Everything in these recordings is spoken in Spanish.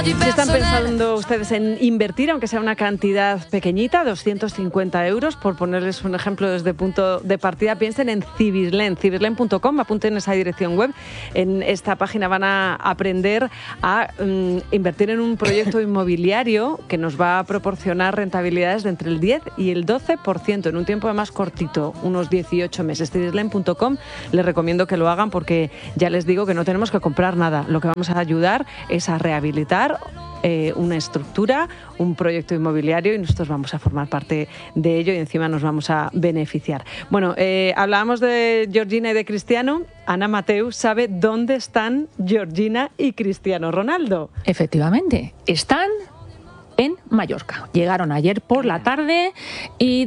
Si están pensando ustedes en invertir, aunque sea una cantidad pequeñita, 250 euros, por ponerles un ejemplo desde punto de partida, piensen en Cibislen, cibislen.com, apunten esa dirección web. En esta página van a aprender a invertir en un proyecto inmobiliario que nos va a proporcionar rentabilidades de entre el 10 y el 12% en un tiempo más cortito, unos 18 meses. Cibislen.com, les recomiendo que lo hagan porque ya les digo que no tenemos que comprar nada. Lo que vamos a ayudar es a rehabilitar una estructura, un proyecto inmobiliario, y nosotros vamos a formar parte de ello y encima nos vamos a beneficiar. Bueno, hablábamos de Georgina y de Cristiano. Ana Mateu sabe dónde están Georgina y Cristiano Ronaldo. Efectivamente, están en Mallorca. Llegaron ayer por la tarde y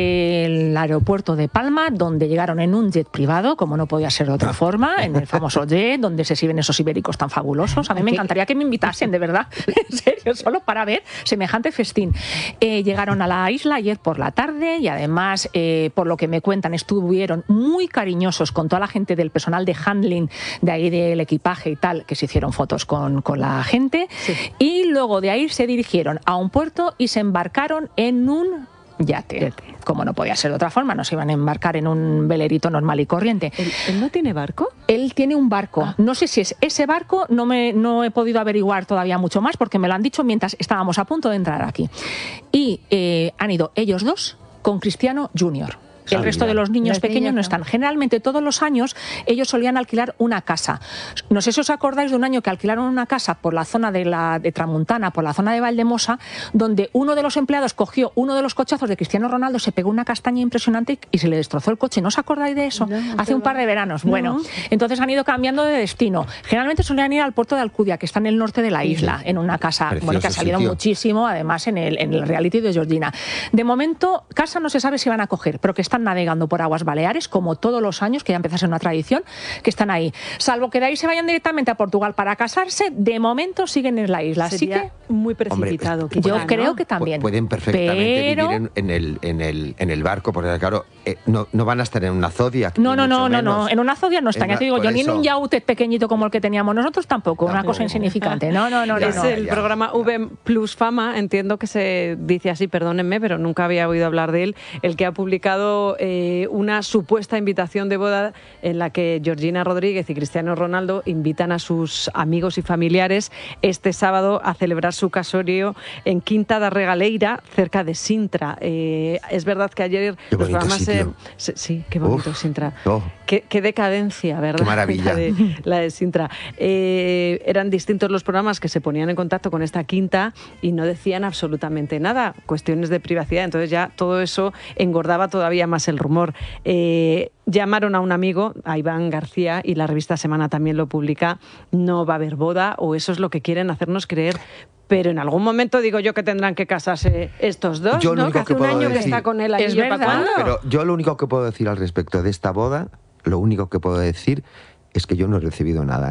del aeropuerto de Palma, donde llegaron en un jet privado, como no podía ser de otra forma, en el famoso jet, donde se exhiben esos ibéricos tan fabulosos. A mí me encantaría que me invitasen, de verdad, en serio, solo para ver semejante festín. Llegaron a la isla ayer por la tarde y además, por lo que me cuentan, estuvieron muy cariñosos con toda la gente del personal de handling, de ahí del equipaje y tal, que se hicieron fotos con la gente. Sí. Y luego de ahí se dirigieron a un puerto y se embarcaron en un yate. Como no podía ser de otra forma, no se iban a embarcar en un velerito normal y corriente. ¿Él no tiene barco? Él tiene un barco. No sé si es ese barco, no he podido averiguar todavía mucho más porque me lo han dicho mientras estábamos a punto de entrar aquí. Y han ido ellos dos con Cristiano Junior. El resto de los niños pequeños no están. Generalmente todos los años ellos solían alquilar una casa. No sé si os acordáis de un año que alquilaron una casa por la zona de Tramuntana, por la zona de Valdemosa, donde uno de los empleados cogió uno de los cochazos de Cristiano Ronaldo, se pegó una castaña impresionante y se le destrozó el coche. ¿No os acordáis de eso? Hace un par de veranos. Bueno, entonces han ido cambiando de destino. Generalmente solían ir al puerto de Alcudia, que está en el norte de la isla, en una casa que ha salido muchísimo, además en el reality de Georgina. De momento, casa no se sabe si van a coger, pero que están navegando por aguas Baleares, como todos los años, que ya empieza a ser una tradición, que están ahí. Salvo que de ahí se vayan directamente a Portugal para casarse, de momento siguen en la isla. Sería así que muy precipitado. Hombre, yo creo que también. Pueden perfectamente vivir en el barco, porque claro, no van a estar en una Zodiac. No, en una Zodiac no están. Ya te digo yo, ni en un yautet pequeñito como el que teníamos nosotros tampoco, una cosa insignificante. No. Es el programa V Plus Fama, entiendo que se dice así, perdónenme, pero nunca había oído hablar de él, el que ha publicado una supuesta invitación de boda en la que Georgina Rodríguez y Cristiano Ronaldo invitan a sus amigos y familiares este sábado a celebrar su casorio en Quinta da Regaleira, cerca de Sintra. Es verdad que ayer los programas sí, qué bonito. Sintra. Qué decadencia, ¿verdad? Qué maravilla. La de Sintra. Eran distintos los programas que se ponían en contacto con esta quinta y no decían absolutamente nada, cuestiones de privacidad. Entonces ya todo eso engordaba todavía más el rumor. Llamaron a un amigo, a Iván García, y la revista Semana también lo publica. No va a haber boda, o eso es lo que quieren hacernos creer. Pero en algún momento digo yo que tendrán que casarse estos dos, ¿no? Que hace un año que está con él ahí. Es verdad. Pero yo lo único que puedo decir al respecto de esta boda, lo único que puedo decir es que yo no he recibido nada.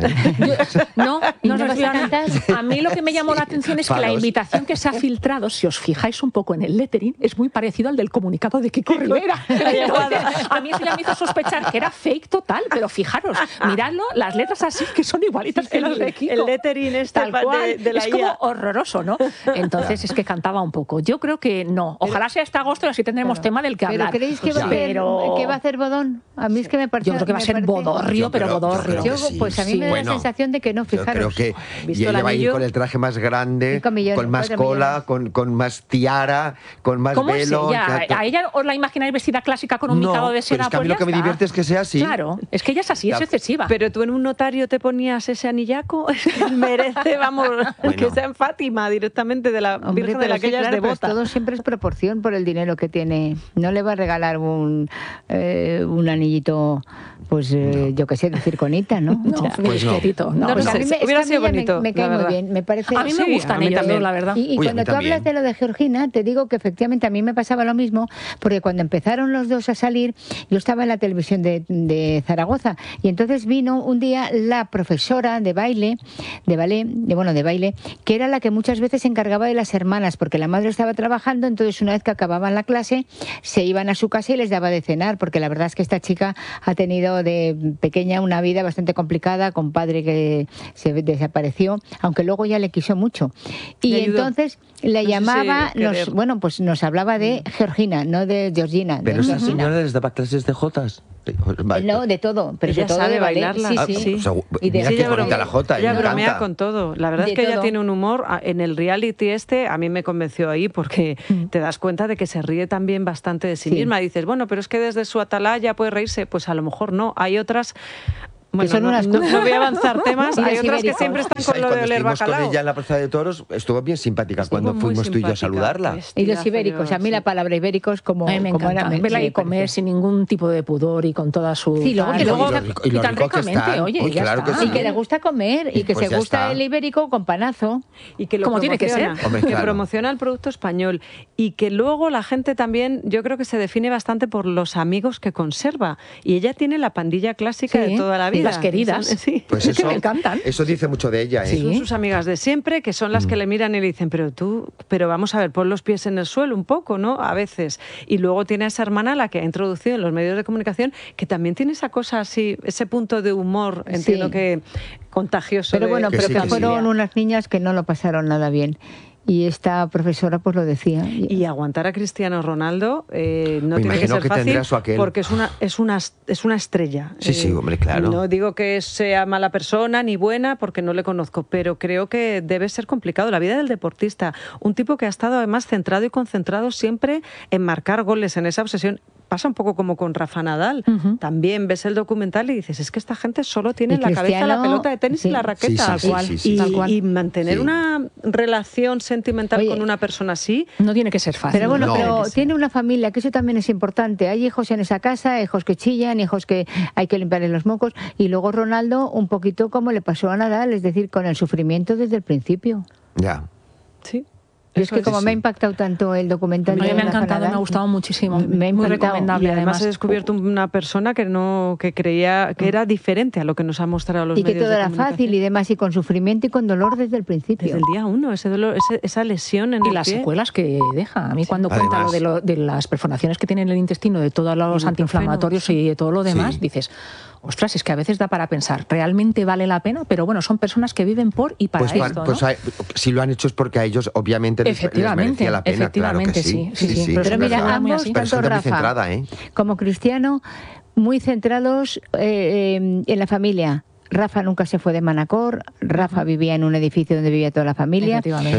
No recibido nada. A mí lo que me llamó la atención es que la invitación que se ha filtrado, si os fijáis un poco en el lettering, es muy parecido al del comunicado de Kiko Rivera. Entonces, a mí eso ya me hizo sospechar que era fake total, pero fijaros, miradlo, las letras así que son igualitas que las de Kiko. El lettering es tal cual de la es como horroroso, ¿no? Entonces es que cantaba un poco. Yo creo que no. Ojalá sea hasta agosto y así tendremos tema del que hablar. ¿Pero creéis que va a hacer bodón? A mí es que me parece... Yo creo que va a ser bodorrio, pero bodorrio. Pues a mí me da la sensación de que no, fijaros. Yo creo que y ella va a ir con el traje más grande, con más cola, con más tiara, con más velo. ¿A ella os la imagináis vestida clásica con un micado de seda? Pero es que a mí lo que me divierte es que sea así. Claro, es que ella es así, es excesiva. Pero tú en un notario te ponías ese anillaco, merece, vamos, que sea en Fátima directamente de la Virgen de la que ella es devota. Todo siempre es proporción por el dinero que tiene. No le va a regalar un anillito, pues yo qué sé, de circonita, ¿no? Pues no. Pues a mí hubiera sido bonito. Me cae muy bien, me parece. A mí me gustan ellas dos, la verdad. Y cuando tú hablas de lo de Georgina, te digo que efectivamente a mí me pasaba lo mismo, porque cuando empezaron los dos a salir, yo estaba en la televisión de Zaragoza, y entonces vino un día la profesora de baile, de baile, que era la que muchas veces se encargaba de las hermanas, porque la madre estaba trabajando, entonces una vez que acababan la clase, se iban a su casa y les daba de cenar, porque la verdad es que esta chica ha tenido de pequeña una vida vida bastante complicada, con padre que se desapareció, aunque luego ya le quiso mucho. Y entonces le llamaba, nos hablaba de Georgina, no de Georgina. Pero esa señora les daba clases de jotas. No, de todo, pero ella de todo, sabe de bailarla. Sí. Y mira qué bonita la jota. Ella bromea con todo. La verdad es que ella tiene un humor. En el reality a mí me convenció ahí porque te das cuenta de que se ríe también bastante de sí misma. Dices, bueno, pero es que desde su atalaya puede reírse. Pues a lo mejor no. Hay otras... Bueno, son no voy a avanzar temas. Hay otras que siempre están con lo de oler bacalao. Con ella en la Plaza de Toros estuvo bien simpática cuando fuimos tú y yo a saludarla. Y los ibéricos, a mí la palabra ibéricos como... A mí me encanta verla y comer sin ningún tipo de pudor y con toda su... Sí, luego que y tan ricamente, oye, ya está. Y que le gusta comer y que se gusta el ibérico con panazo. Y que lo como tiene que ser. Que promociona el producto español. Y que luego la gente también, yo creo que se define bastante por los amigos que conserva. Y ella tiene la pandilla clásica de toda la vida. Las queridas. Sí. Pues eso, me encantan. Eso dice mucho de ella, ¿eh? Son sus amigas de siempre, que son las que le miran y le dicen, pero vamos a ver, pon los pies en el suelo un poco, ¿no? A veces. Y luego tiene a esa hermana, la que ha introducido en los medios de comunicación, que también tiene esa cosa así, ese punto de humor, entiendo que contagioso. Pero bueno, pero que fueron unas niñas que no lo pasaron nada bien. Y esta profesora pues lo decía. Y aguantar a Cristiano Ronaldo no tiene que ser fácil porque es una estrella. Sí, hombre, claro. No digo que sea mala persona ni buena porque no le conozco, pero creo que debe ser complicado la vida del deportista. Un tipo que ha estado además centrado y concentrado siempre en marcar goles, en esa obsesión. Pasa un poco como con Rafa Nadal. También ves el documental y dices, es que esta gente solo tiene en la cabeza la pelota de tenis y la raqueta. Y mantener una relación sentimental con una persona así no tiene que ser fácil. Pero bueno, pero tiene una familia, que eso también es importante. Hay hijos en esa casa, hijos que chillan, hijos que hay que limpiarles los mocos. Y luego Ronaldo, un poquito como le pasó a Nadal, es decir, con el sufrimiento desde el principio. Ya. Sí. Y es que como me ha impactado tanto el documental me ha encantado, me ha gustado muchísimo. Muy recomendable. Y además he descubierto una persona que creía que era diferente a lo que nos ha mostrado los medios de comunicación. Y que todo era fácil y demás, y con sufrimiento y con dolor desde el principio. Desde el día 1, ese dolor, esa lesión en el pie. Y las secuelas que deja. A mí cuando cuenta lo de las perforaciones que tiene en el intestino, de todos los antiinflamatorios y de todo lo demás, dices... Ostras, es que a veces da para pensar, ¿realmente vale la pena? Pero bueno, son personas que viven por y para esto, ¿no? Pues si lo han hecho es porque a ellos obviamente les merecía la pena. Efectivamente, claro que sí. Pero mira, ambos, tanto Rafa como Cristiano, muy centrados en la familia. Rafa nunca se fue de Manacor, Rafa vivía en un edificio donde vivía toda la familia.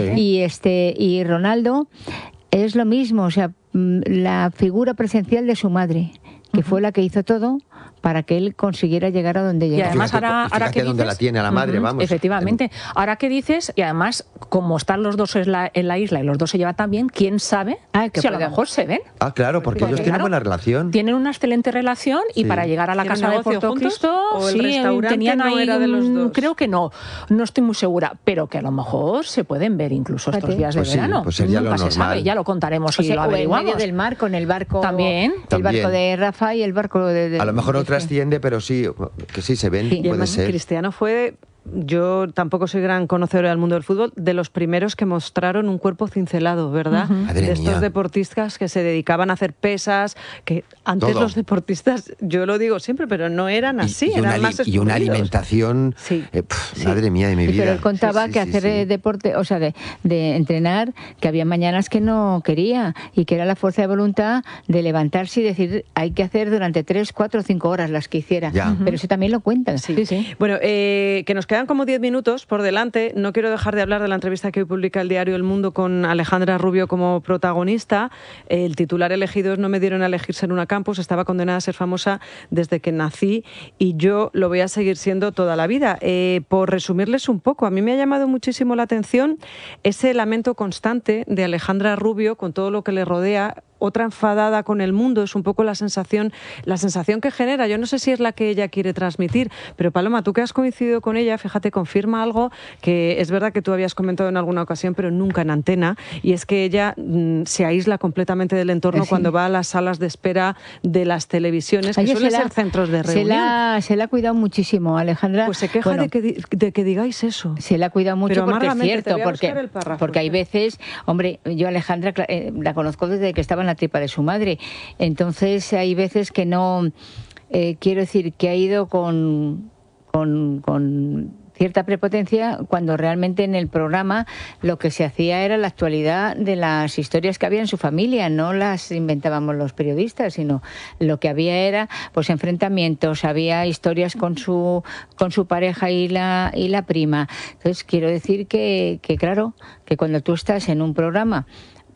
Y Ronaldo es lo mismo, o sea, la figura presencial de su madre, que fue la que hizo todo para que él consiguiera llegar a donde llegó. Y además, ahora que donde la tiene a la madre, vamos. Efectivamente. Ahora que dices, y además, como están los dos en la isla y los dos se llevan tan bien, ¿quién sabe si a lo mejor se ven? Ah, claro, porque ellos tienen buena relación. Tienen una excelente relación y para llegar a la casa de Portocristo, tenían ahí de los dos. Creo que no estoy muy segura, pero que a lo mejor se pueden ver incluso estos días de verano. Pues sería nunca se sabe, ya lo contaremos y lo averiguamos. En medio del mar, con el barco. También. El barco de Rafa y el barco de a lo mejor no trasciende, pero sí, que sí se ven, puede ser. Cristiano fue... Yo tampoco soy gran conocedora del mundo del fútbol, de los primeros que mostraron un cuerpo cincelado, ¿verdad? De estos deportistas que se dedicaban a hacer pesas, que antes los deportistas, yo lo digo siempre, pero no eran así, eran más escondidos. Y una alimentación, madre mía de mi vida. Pero él contaba que hacer deporte, o sea, de entrenar, que había mañanas que no quería y que era la fuerza de voluntad de levantarse y decir, hay que hacer durante 3, 4, 5 horas las que hiciera. Pero eso también lo cuentan. Bueno, que nos quedan como 10 minutos por delante. No quiero dejar de hablar de la entrevista que hoy publica el diario El Mundo con Alejandra Rubio como protagonista. El titular elegido es: no me dieron a elegir ser una campus, estaba condenada a ser famosa desde que nací y yo lo voy a seguir siendo toda la vida. Por resumirles un poco, a mí me ha llamado muchísimo la atención ese lamento constante de Alejandra Rubio con todo lo que le rodea. Otra enfadada con el mundo, es un poco la sensación que genera. Yo no sé si es la que ella quiere transmitir, pero Paloma, tú que has coincidido con ella, fíjate, confirma algo que es verdad que tú habías comentado en alguna ocasión, pero nunca en antena, y es que ella se aísla completamente del entorno cuando va a las salas de espera de las televisiones, que suelen ser centros de reunión. Se la ha cuidado muchísimo, Alejandra. Pues se queja de que digáis eso. Se la ha cuidado mucho, pero porque es cierto, porque hay ya. veces, hombre, yo Alejandra la conozco desde que estaba en la tripa de su madre, entonces hay veces que no, quiero decir que ha ido con con cierta prepotencia, cuando realmente en el programa lo que se hacía era la actualidad de las historias que había en su familia, no las inventábamos los periodistas, sino lo que había era pues enfrentamientos, había historias con su pareja y la prima. Entonces quiero decir que claro, que cuando tú estás en un programa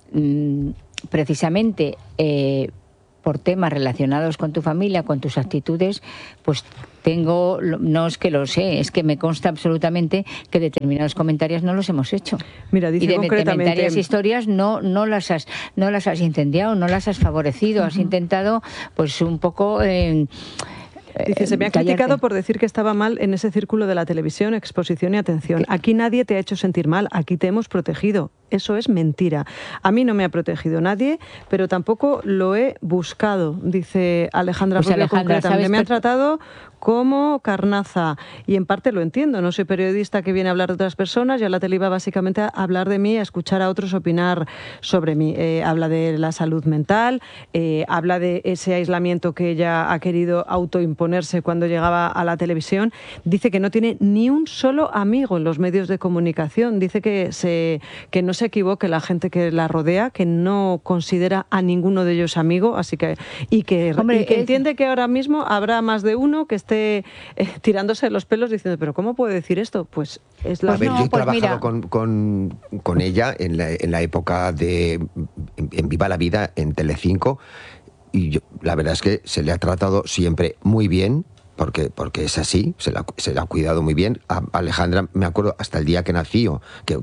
precisamente por temas relacionados con tu familia, con tus actitudes, pues no es que lo sé, es que me consta absolutamente que determinados comentarios no los hemos hecho. Mira, dice y concretamente, determinadas historias no las has incendiado, no las has favorecido, has intentado pues un poco... Dice, se me ha criticado por decir que estaba mal en ese círculo de la televisión, exposición y atención. Aquí nadie te ha hecho sentir mal, aquí te hemos protegido. Eso es mentira. A mí no me ha protegido nadie, pero tampoco lo he buscado, dice Alejandra. Pues Alejandra, me han tratado como carnaza. Y en parte lo entiendo, no soy periodista que viene a hablar de otras personas, yo a la tele iba básicamente a hablar de mí, a escuchar a otros opinar sobre mí. Habla de la salud mental, habla de ese aislamiento que ella ha querido autoimponerse cuando llegaba a la televisión. Dice que no tiene ni un solo amigo en los medios de comunicación. Dice que no se equivoque la gente que la rodea, que no considera a ninguno de ellos amigo, así que entiende que ahora mismo habrá más de uno que esté tirándose los pelos diciendo, pero ¿cómo puede decir esto? Pues es la... A ver, yo he trabajado con ella en la época en Viva la Vida, en Telecinco, y la verdad es que se le ha tratado siempre muy bien, porque es así, se la ha cuidado muy bien. A Alejandra, me acuerdo, hasta el día que nació,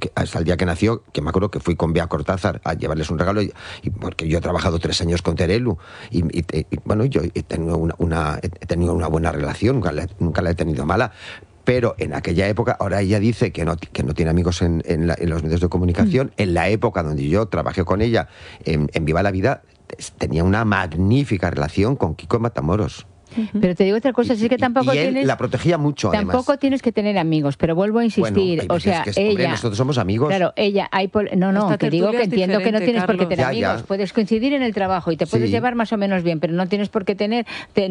que me acuerdo que fui con Bea Cortázar a llevarles un regalo, y porque yo he trabajado 3 años con Terelu, y bueno, yo he tenido una buena relación, nunca la he tenido mala. Pero en aquella época, ahora ella dice que no tiene amigos en los medios de comunicación. En la época donde yo trabajé con ella, en Viva la Vida, tenía una magnífica relación con Kiko Matamoros. Pero te digo otra cosa, sí que tampoco y él tienes... la protegía mucho, Tampoco además. Tienes que tener amigos, pero vuelvo a insistir, bueno, o sea, hombre, ella... nosotros somos amigos. Claro, ella... que digo que entiendo que no tienes por qué tener amigos. Puedes coincidir en el trabajo y te puedes llevar más o menos bien, pero no tienes por qué tener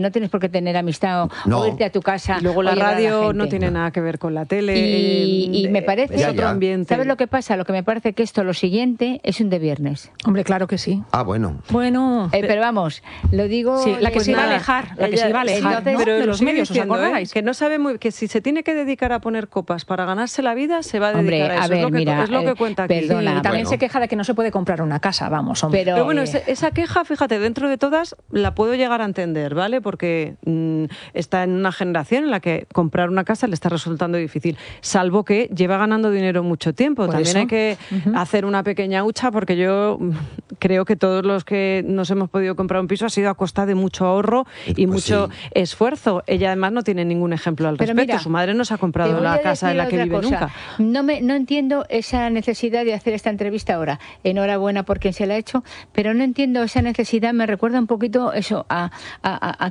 amistad o irte a tu casa. Y luego la radio no tiene nada que ver con la tele. Y me parece... Es otro ambiente. ¿Sabes lo que pasa? Lo que me parece que lo siguiente es un de viernes. Hombre, claro que sí. Ah, bueno. Bueno. Pero vamos, lo digo... Sí, la que se iba a alejar, Pero de los medios, ¿os acordáis? Que no sabe que si se tiene que dedicar a poner copas para ganarse la vida, se va a dedicar a eso. A ver, es lo que cuenta aquí. Perdona, y también se queja de que no se puede comprar una casa, vamos, hombre. Pero bueno, esa queja, fíjate, dentro de todas la puedo llegar a entender, ¿vale? Porque está en una generación en la que comprar una casa le está resultando difícil, salvo que lleva ganando dinero mucho tiempo. También hay que hacer una pequeña hucha, porque yo creo que todos los que nos hemos podido comprar un piso ha sido a costa de mucho ahorro y mucho esfuerzo. Ella además no tiene ningún ejemplo al respecto. Mira, su madre no se ha comprado la casa en la que vive nunca. No entiendo esa necesidad de hacer esta entrevista ahora. Enhorabuena por quien se la ha hecho, pero no entiendo esa necesidad. Me recuerda un poquito eso a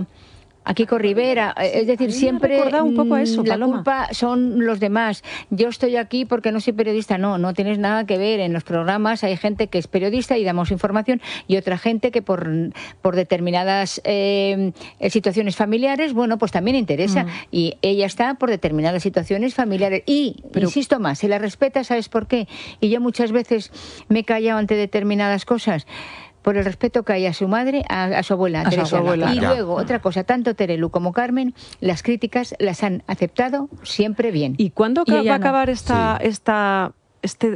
Kiko Rivera, es decir, siempre un poco a eso, la culpa son los demás. Yo estoy aquí porque no soy periodista. No tienes nada que ver. En los programas hay gente que es periodista y damos información, y otra gente que por determinadas situaciones familiares, bueno, pues también interesa. Y ella está por determinadas situaciones familiares. Pero insisto más, se la respeta, ¿sabes por qué? Y yo muchas veces me he callado ante determinadas cosas por el respeto que hay a su madre, a su abuela, Teresa. Y luego, otra cosa, tanto Terelu como Carmen, las críticas las han aceptado siempre bien. ¿Y cuándo va a acabar es que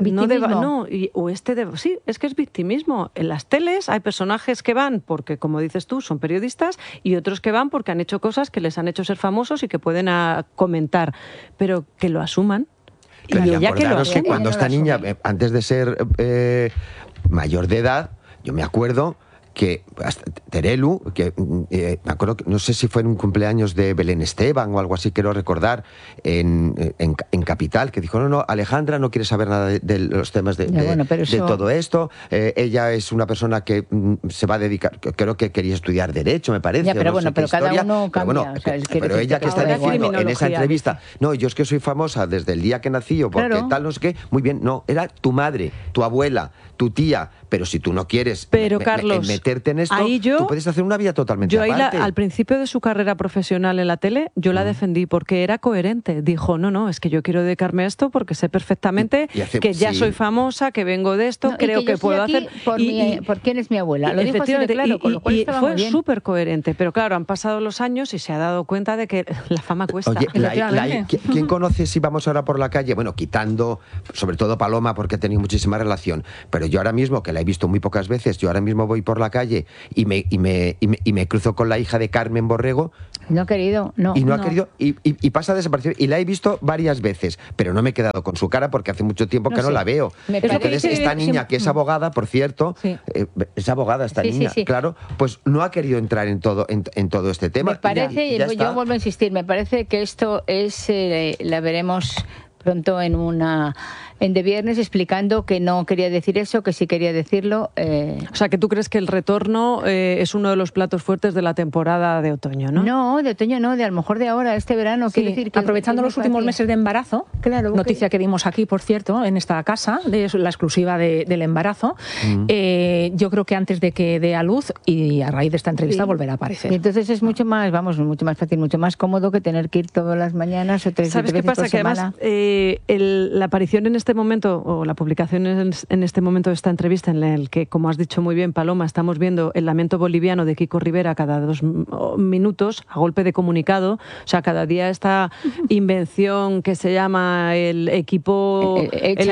es victimismo. En las teles hay personajes que van porque, como dices tú, son periodistas, y otros que van porque han hecho cosas que les han hecho ser famosos y que pueden comentar, pero que lo asuman. Claro, y ella que lo asume. Que cuando esta niña, antes de ser mayor de edad, yo me acuerdo que hasta Terelu, que me acuerdo que no sé si fue en un cumpleaños de Belén Esteban o algo así, quiero recordar, en Capital, que dijo, no, Alejandra no quiere saber nada de los temas de todo esto. Ella es una persona que se va a dedicar, creo que quería estudiar Derecho, me parece. Ya, pero bueno, pero cada uno cambia. Pero ella que está diciendo en esa entrevista, no, yo es que soy famosa desde el día que nací, porque tal, no sé qué, muy bien, no, era tu madre, tu abuela, tu tía, pero si tú no quieres Carlos, meterte en esto, Ahí tú puedes hacer una vida totalmente aparte. Al principio de su carrera profesional en la tele, yo la defendí porque era coherente. Dijo, no, es que yo quiero dedicarme a esto porque sé perfectamente que ya soy famosa, que vengo de esto, creo que puedo hacer... ¿Por quién es mi abuela? Lo dijo así de claro, con lo cual estaba muy bien. Fue súper coherente, pero claro, han pasado los años y se ha dado cuenta de que la fama cuesta. Oye, ¿quién conoce si vamos ahora por la calle? Bueno, quitando sobre todo Paloma porque he tenido muchísima relación, pero yo ahora mismo, que la he visto muy pocas veces, yo ahora mismo voy por la calle y me cruzo con la hija de Carmen Borrego. No ha querido, no. Y no ha querido, y pasa a desaparecer. Y la he visto varias veces, pero no me he quedado con su cara porque hace mucho tiempo que no la veo. Entonces, esta niña, que es abogada, por cierto, es abogada esta niña, claro, pues no ha querido entrar en todo este tema. Me parece, yo vuelvo a insistir, me parece que esto es, la veremos pronto en De Viernes, explicando que no quería decir eso, que sí quería decirlo. O sea, que tú crees que el retorno es uno de los platos fuertes de la temporada de otoño, ¿no? No, de otoño no, de a lo mejor de ahora, este verano. Sí, quiere decir que aprovechando los últimos meses de embarazo, noticia que dimos aquí, por cierto, en esta casa, de la exclusiva del embarazo, yo creo que antes de que dé a luz, y a raíz de esta entrevista, volverá a aparecer. Y entonces es mucho más fácil, mucho más cómodo que tener que ir todas las mañanas o 3 veces por semana. ¿Sabes qué pasa? Que además la aparición en este momento, o la publicación en este momento de esta entrevista, en el que, como has dicho muy bien, Paloma, estamos viendo el lamento boliviano de Kiko Rivera cada 2 minutos, a golpe de comunicado, o sea, cada día esta invención que se llama el equipo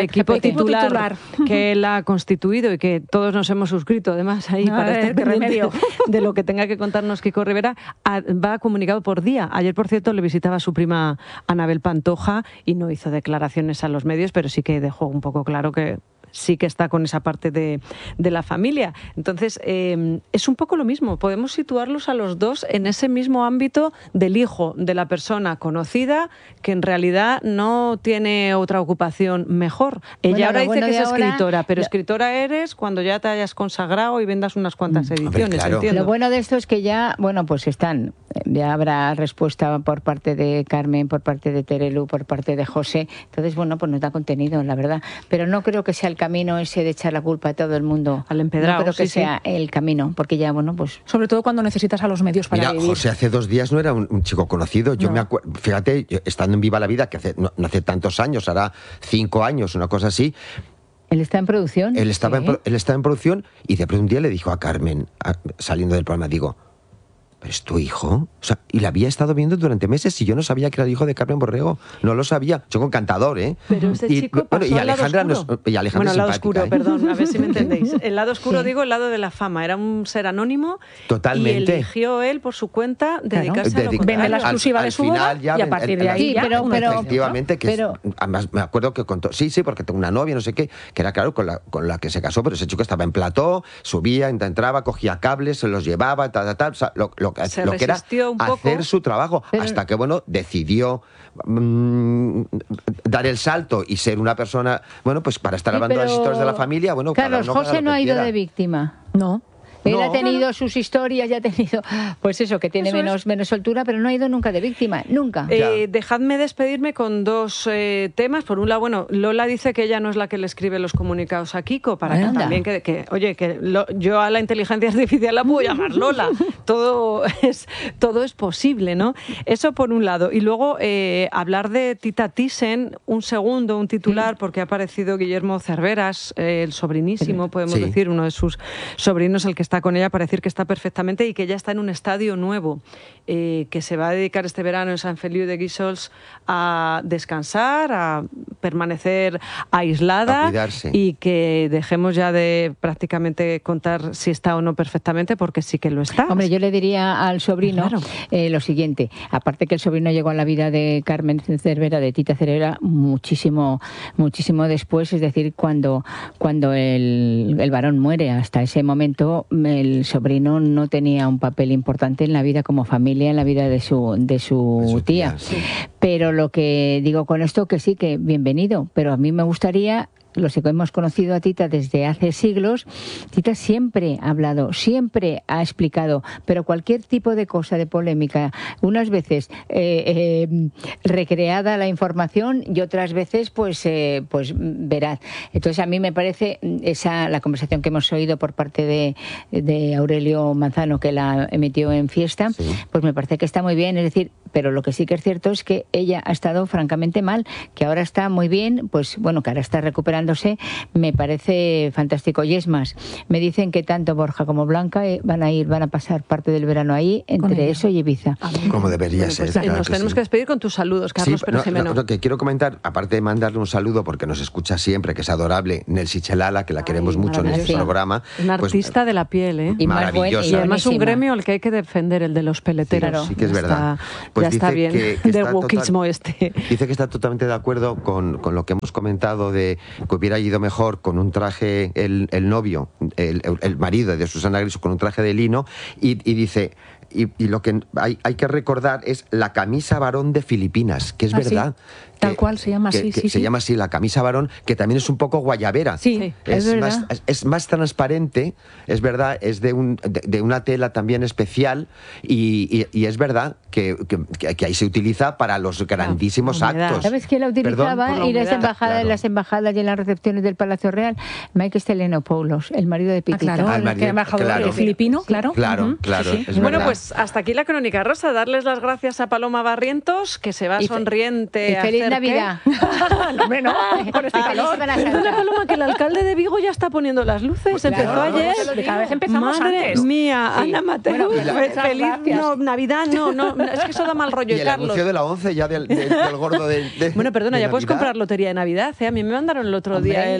titular que él ha constituido y que todos nos hemos suscrito, además, ahí para estar pendiente de lo que tenga que contarnos Kiko Rivera, va comunicado por día. Ayer, por cierto, le visitaba a su prima Anabel Pantoja y no hizo declaraciones a los medios, pero sí que dejó un poco claro que sí que está con esa parte de la familia. Entonces, es un poco lo mismo. Podemos situarlos a los dos en ese mismo ámbito del hijo de la persona conocida que en realidad no tiene otra ocupación mejor. Ella ahora dice que es escritora, pero escritora eres cuando ya te hayas consagrado y vendas unas cuantas ediciones. Lo bueno de esto es que ya ya habrá respuesta por parte de Carmen, por parte de Terelu, por parte de José. Entonces, pues nos da contenido, la verdad. Pero no creo que sea el camino ese de echar la culpa a todo el mundo. Al empedrado. No creo que sea el camino, porque ya, pues... Sobre todo cuando necesitas a los medios para vivir. José hace 2 días no era un chico conocido. Yo me acuerdo, fíjate, estando en Viva la Vida, que no hace tantos años, hará 5 años, una cosa así. Él está en producción. Él estaba en producción y de pronto un día le dijo a Carmen, saliendo del programa, digo, ¿pero es tu hijo? O sea, y la había estado viendo durante meses y yo no sabía que era el hijo de Carmen Borrego. No lo sabía. Yo con Cantador, ¿eh? Pero ese chico pasó y Alejandra al lado oscuro. Bueno, el lado oscuro, perdón, a ver si me entendéis. El lado oscuro, digo, el lado de la fama. Era un ser anónimo. Totalmente. Y eligió él, por su cuenta, dedicarse a lo contrario. Vende la exclusiva de su boda y a partir de ahí efectivamente, además me acuerdo que contó, sí, porque tengo una novia, no sé qué, que era claro con la que se casó, pero ese chico estaba en plató, subía, entraba, cogía cables, se los llevaba, tal, o sea, lo que era hacer su trabajo, hasta que, decidió dar el salto y ser una persona, pues para estar hablando de las historias de la familia, Carlos, José no ha ido de víctima. No. Él ha tenido sus historias, ya ha tenido, pues eso, que tiene menos soltura, pero no ha ido nunca de víctima, nunca. Dejadme despedirme con 2 temas. Por un lado, Lola dice que ella no es la que le escribe los comunicados a Kiko, para que también yo a la inteligencia artificial la puedo llamar Lola. todo es posible, ¿no? Eso por un lado. Y luego hablar de Tita Thyssen, un titular, porque ha aparecido Guillermo Cerveras, el sobrinísimo, podemos decir, uno de sus sobrinos, el que está con ella, para decir que está perfectamente y que ya está en un estadio nuevo, que se va a dedicar este verano en San Feliu de Guíxols a descansar, a permanecer aislada, a cuidarse. Y que dejemos ya de prácticamente contar si está o no perfectamente, porque sí que lo está. Hombre, yo le diría al sobrino lo siguiente, aparte que el sobrino llegó a la vida de Carmen Cervera, de Tita Cervera, muchísimo después, es decir, cuando el varón muere. Hasta ese momento el sobrino no tenía un papel importante en la vida como familia, en la vida de su tía. Sí. Pero lo que digo con esto, que sí, que bienvenido, pero a mí me gustaría los que hemos conocido a Tita desde hace siglos, Tita siempre ha hablado, siempre ha explicado, pero cualquier tipo de cosa, de polémica, unas veces recreada la información y otras veces pues veraz. Entonces a mí me parece la conversación que hemos oído por parte de Aurelio Manzano, que la emitió en Fiesta, sí, pues me parece que está muy bien, es decir, pero lo que sí que es cierto es que ella ha estado francamente mal, que ahora está muy bien, pues bueno, que ahora está recuperándose, me parece fantástico. Y es más, me dicen que tanto Borja como Blanca van a pasar parte del verano ahí, entre eso y Ibiza. Como debería ser. Pues, nos tenemos que despedir con tus saludos, Carlos Pérez Jimeno. Lo que quiero comentar, aparte de mandarle un saludo, porque nos escucha siempre, que es adorable, Nelsi Chelala, que la queremos mucho en este programa. Un artista de la piel, ¿eh? Y maravillosa. Y además un gremio al que hay que defender, el de los peleteros. Sí, que es verdad. Pues ya está bien, del wokismo este. Dice que está totalmente de acuerdo con lo que hemos comentado de que hubiera ido mejor con un traje, el novio, el marido de Susana Griso, con un traje de lino, y dice... Y lo que hay que recordar es la camisa varón de Filipinas, que es verdad. ¿Sí? Tal cual se llama así, sí. Se llama así, la camisa varón, que también es un poco guayabera. Sí, es verdad. Es más transparente, es verdad, es de una tela también especial y es verdad que ahí se utiliza para los grandísimos actos. ¿Sabes quién la utilizaba? Y las embajadas y en las recepciones del Palacio Real, Mike Stelionopoulos, el marido de Pitita. El embajador filipino, claro. Claro. Sí. Bueno, pues hasta aquí la Crónica Rosa. Darles las gracias a Paloma Barrientos, que se va sonriente a feliz Navidad. Lo menos, con este calor. Perdona, Paloma, que el alcalde de Vigo ya está poniendo las luces. Pues empezó ayer. Cada vez empezamos Madre antes. mía, Sí. Ana Mateo, feliz Navidad. No, es que eso da mal rollo. Y el Carlos. anuncio de la 11 ya del gordo de Bueno, perdona, de ya puedes Navidad. comprar lotería de Navidad. A mí me mandaron el otro día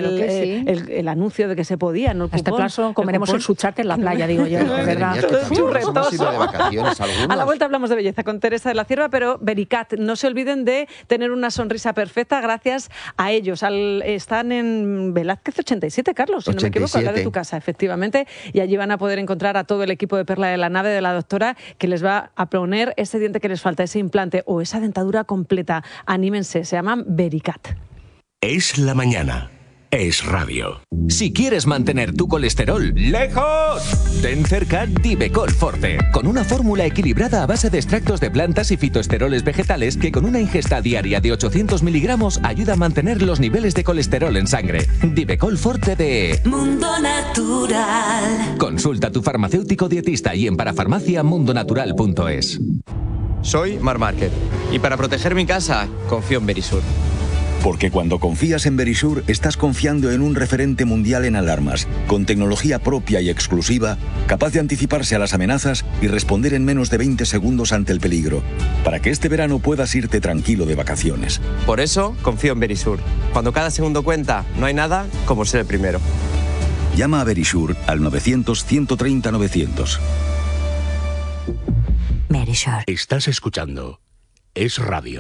el anuncio de que se podía, ¿no? A este plazo comeremos el sucharte en la playa, digo yo, Madre ¿verdad? mía, es que también nos hemos ido de vacaciones algunos. A la vuelta hablamos de belleza con Teresa de la Cierva, pero Vericat, no se olviden de tener una sonrisa perfecta gracias a ellos. Están en Velázquez 87, Carlos, si no me equivoco, hablar de tu casa, efectivamente, y allí van a poder encontrar a todo el equipo de Perla de la Nave de la doctora que les va a poner ese diente que les falta, ese implante o esa dentadura completa. Anímense, se llaman Vericat. Es la mañana. Es radio. Si quieres mantener tu colesterol lejos, ten cerca Divecol Forte, con una fórmula equilibrada a base de extractos de plantas y fitoesteroles vegetales que con una ingesta diaria de 800 miligramos ayuda a mantener los niveles de colesterol en sangre. Divecol Forte de Mundo Natural. Consulta a tu farmacéutico dietista y en parafarmaciamundonatural.es. Soy Marc Márquez y para proteger mi casa confío en Verisur. Porque cuando confías en Verisur, estás confiando en un referente mundial en alarmas, con tecnología propia y exclusiva, capaz de anticiparse a las amenazas y responder en menos de 20 segundos ante el peligro, para que este verano puedas irte tranquilo de vacaciones. Por eso confío en Verisur. Cuando cada segundo cuenta, no hay nada como ser el primero. Llama a Verisur al 900-130-900. Verisur. Estás escuchando Es Radio.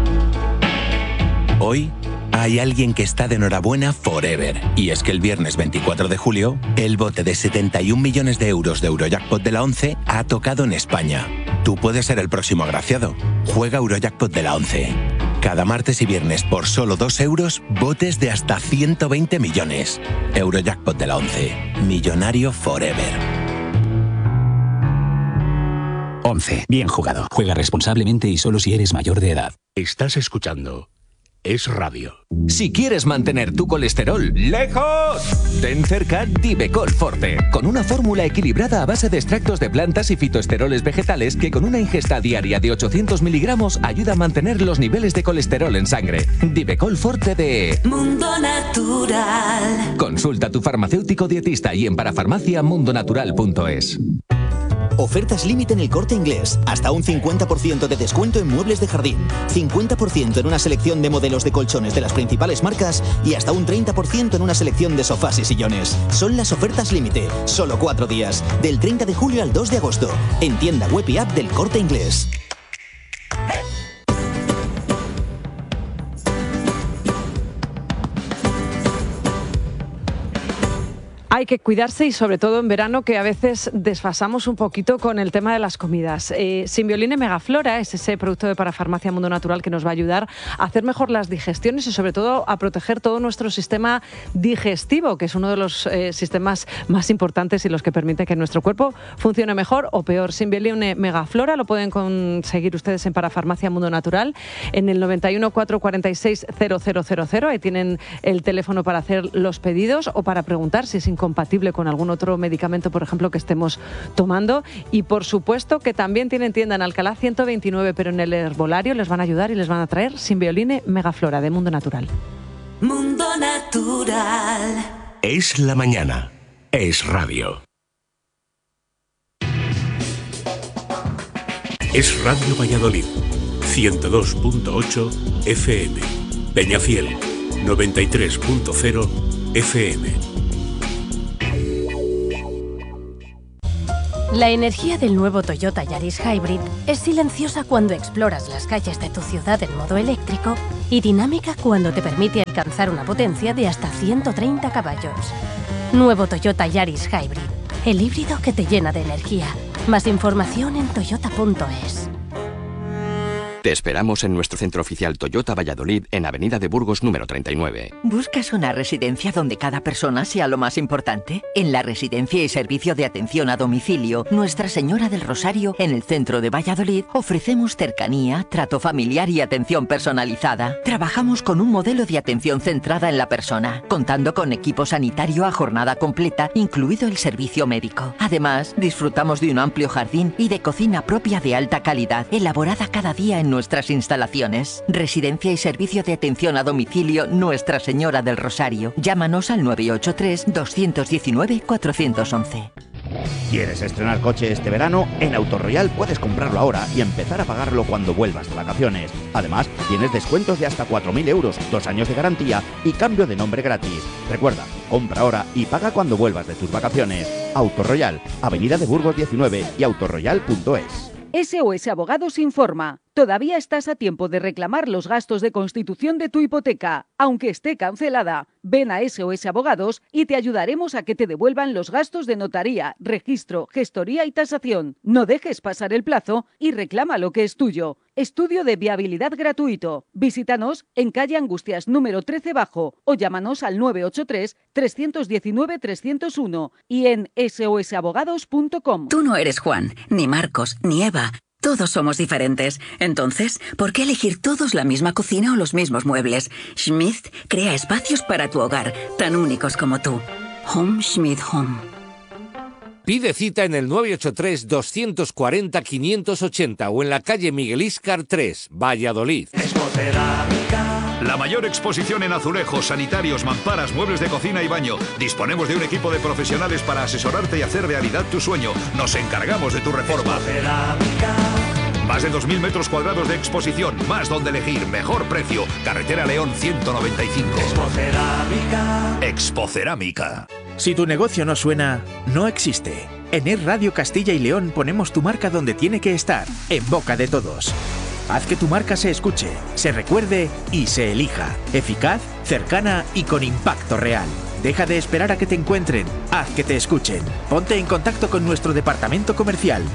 Hoy hay alguien que está de enhorabuena forever. Y es que el viernes 24 de julio, el bote de 71 millones de euros de Eurojackpot de la 11 ha tocado en España. Tú puedes ser el próximo agraciado. Juega Eurojackpot de la 11. Cada martes y viernes por solo 2 euros, botes de hasta 120 millones. Eurojackpot de la 11. Millonario forever. 11. Bien jugado. Juega responsablemente y solo si eres mayor de edad. Estás escuchando Es Radio. Si quieres mantener tu colesterol lejos, ten cerca Divecol Forte, con una fórmula equilibrada a base de extractos de plantas y fitoesteroles vegetales que con una ingesta diaria de 800 miligramos ayuda a mantener los niveles de colesterol en sangre. Divecol Forte de Mundo Natural. Consulta a tu farmacéutico dietista y en parafarmaciamundonatural.es. Ofertas límite en El Corte Inglés. Hasta un 50% de descuento en muebles de jardín. 50% en una selección de modelos de colchones de las principales marcas y hasta un 30% en una selección de sofás y sillones. Son las ofertas límite. Solo 4 días. Del 30 de julio al 2 de agosto. En tienda web y app del Corte Inglés. Hay que cuidarse y sobre todo en verano, que a veces desfasamos un poquito con el tema de las comidas. Simbioline Megaflora es ese producto de Parafarmacia Mundo Natural que nos va a ayudar a hacer mejor las digestiones y sobre todo a proteger todo nuestro sistema digestivo, que es uno de los sistemas más importantes y los que permite que nuestro cuerpo funcione mejor o peor. Simbioline Megaflora lo pueden conseguir ustedes en Parafarmacia Mundo Natural en el 91 446 0000. Ahí tienen el teléfono para hacer los pedidos o para preguntar si es incompatible con algún otro medicamento, por ejemplo, que estemos tomando. Y por supuesto que también tienen tienda en Alcalá 129, pero en el herbolario les van a ayudar y les van a traer Simbioline Megaflora de Mundo Natural. Mundo Natural. Es la mañana. Es radio. Es Radio Valladolid. 102.8 FM. Peñafiel. 93.0 FM. La energía del nuevo Toyota Yaris Hybrid es silenciosa cuando exploras las calles de tu ciudad en modo eléctrico y dinámica cuando te permite alcanzar una potencia de hasta 130 caballos. Nuevo Toyota Yaris Hybrid, el híbrido que te llena de energía. Más información en toyota.es. Te esperamos en nuestro centro oficial Toyota Valladolid en Avenida de Burgos número 39. ¿Buscas una residencia donde cada persona sea lo más importante? En la Residencia y Servicio de Atención a Domicilio Nuestra Señora del Rosario, en el centro de Valladolid, ofrecemos cercanía, trato familiar y atención personalizada. Trabajamos con un modelo de atención centrada en la persona, contando con equipo sanitario a jornada completa, incluido el servicio médico. Además, disfrutamos de un amplio jardín y de cocina propia de alta calidad, elaborada cada día en nuestras instalaciones. Residencia y Servicio de Atención a Domicilio Nuestra Señora del Rosario. Llámanos al 983-219-411. ¿Quieres estrenar coche este verano? En Autoroyal puedes comprarlo ahora y empezar a pagarlo cuando vuelvas de vacaciones. Además, tienes descuentos de hasta 4.000 euros, 2 años de garantía y cambio de nombre gratis. Recuerda, compra ahora y paga cuando vuelvas de tus vacaciones. Autoroyal, Avenida de Burgos 19 y autoroyal.es. SOS Abogados informa. Todavía estás a tiempo de reclamar los gastos de constitución de tu hipoteca, aunque esté cancelada. Ven a SOS Abogados y te ayudaremos a que te devuelvan los gastos de notaría, registro, gestoría y tasación. No dejes pasar el plazo y reclama lo que es tuyo. Estudio de viabilidad gratuito. Visítanos en calle Angustias número 13 Bajo o llámanos al 983-319-301 y en sosabogados.com. Tú no eres Juan, ni Marcos, ni Eva. Todos somos diferentes. Entonces, ¿por qué elegir todos la misma cocina o los mismos muebles? Schmidt crea espacios para tu hogar, tan únicos como tú. Home Schmidt Home. Pide cita en el 983-240-580 o en la calle Miguel Íscar 3, Valladolid. La mayor exposición en azulejos, sanitarios, mamparas, muebles de cocina y baño. Disponemos de un equipo de profesionales para asesorarte y hacer realidad tu sueño. Nos encargamos de tu reforma. Más de 2.000 metros cuadrados de exposición, más donde elegir, mejor precio. Carretera León 195. Expocerámica. Si tu negocio no suena, no existe. En Es Radio Castilla y León ponemos tu marca donde tiene que estar, en boca de todos. Haz que tu marca se escuche, se recuerde y se elija. Eficaz, cercana y con impacto real. Deja de esperar a que te encuentren, haz que te escuchen. Ponte en contacto con nuestro departamento comercial.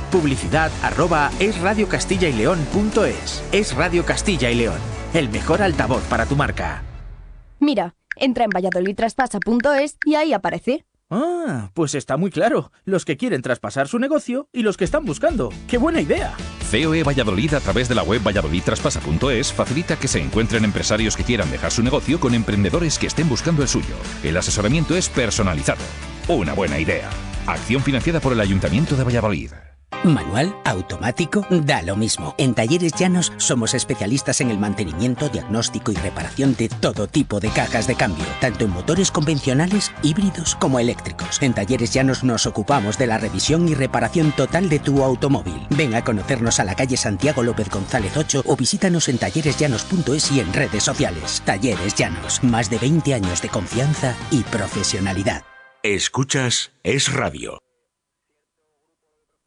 Publicidad@esradiocastillayleon.es. Es Radio Castilla y León, el mejor altavoz para tu marca. Mira, entra en valladolidtraspasa.es y ahí aparece. Ah, pues está muy claro. Los que quieren traspasar su negocio y los que están buscando. ¡Qué buena idea! COE Valladolid, a través de la web valladolidtraspasa.es, facilita que se encuentren empresarios que quieran dejar su negocio con emprendedores que estén buscando el suyo. El asesoramiento es personalizado. Una buena idea. Acción financiada por el Ayuntamiento de Valladolid. Manual, automático, da lo mismo. En Talleres Llanos somos especialistas en el mantenimiento, diagnóstico y reparación de todo tipo de cajas de cambio, tanto en motores convencionales, híbridos como eléctricos. En Talleres Llanos nos ocupamos de la revisión y reparación total de tu automóvil. Ven a conocernos a la calle Santiago López González 8 o visítanos en talleresllanos.es y en redes sociales. Talleres Llanos, más de 20 años de confianza y profesionalidad. Escuchas Es Radio.